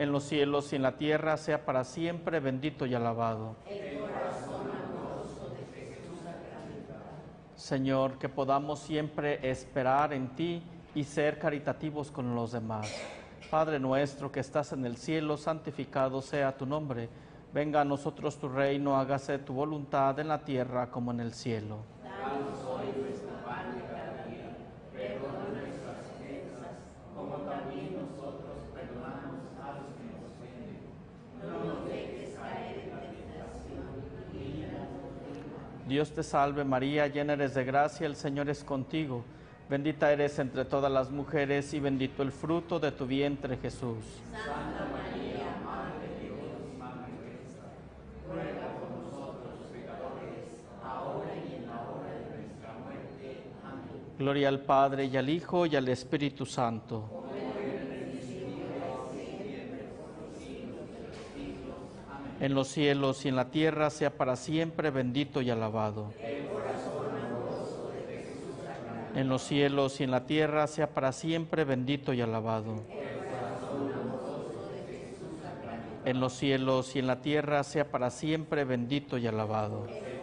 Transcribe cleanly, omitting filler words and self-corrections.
en los cielos y en la tierra, sea para siempre bendito y alabado. Señor, que podamos siempre esperar en ti y ser caritativos con los demás. Padre nuestro que estás en el cielo, santificado sea tu nombre. Venga a nosotros tu reino, hágase tu voluntad en la tierra como en el cielo. Danos hoy nuestro pan de cada día. Perdona nuestras ofensas, como también nosotros perdonamos a los que nos ofenden. No nos dejes caer en la tentación y líbranos del mal. Dios te salve María, llena eres de gracia, el Señor es contigo. Bendita eres entre todas las mujeres y bendito el fruto de tu vientre, Jesús. Santa María, Madre de Dios, Madre nuestra, ruega por nosotros los pecadores, ahora y en la hora de nuestra muerte. Amén. Gloria al Padre y al Hijo y al Espíritu Santo. Como era en el principio, ahora y siempre, por los siglos de los siglos. Amén. En los cielos y en la tierra sea para siempre bendito y alabado. El corazón amoroso de Jesús sacramento. En los cielos y en la tierra sea para siempre bendito y alabado. El corazón amoroso de Jesús sacramento. En los cielos y en la tierra sea para siempre bendito y alabado. El